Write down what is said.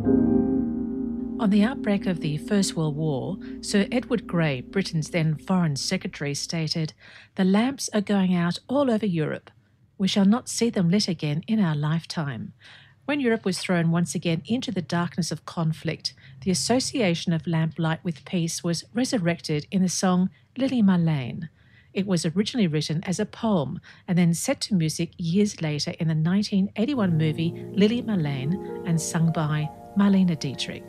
On the outbreak of the First World War, Sir Edward Grey, Britain's then Foreign Secretary, stated, "The lamps are going out all over Europe. We shall not see them lit again in our lifetime." When Europe was thrown once again into the darkness of conflict, the association of lamplight with peace was resurrected in the song Lily Marlene. It was originally written as a poem and then set to music years later in the 1981 movie Lily Marlene and sung by Marlene Dietrich.